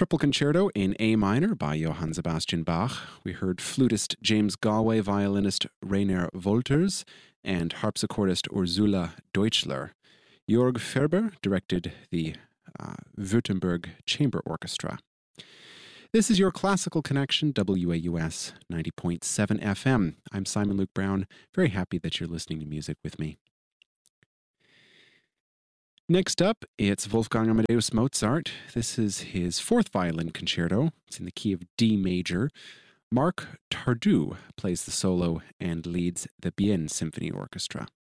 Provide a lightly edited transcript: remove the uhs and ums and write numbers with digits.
Triple Concerto in A minor by Johann Sebastian Bach. We heard flutist James Galway, violinist Rainer Wolters, and harpsichordist Ursula Deutschler. Jörg Ferber directed the Württemberg Chamber Orchestra. This is your Classical Connection, WAUS 90.7 FM. I'm Simon Luke Brown. Very happy that you're listening to music with me. Next up, it's Wolfgang Amadeus Mozart. This is his fourth violin concerto. It's in the key of D major. Marc Tardieu plays the solo and leads the Bienne Symphony Orchestra.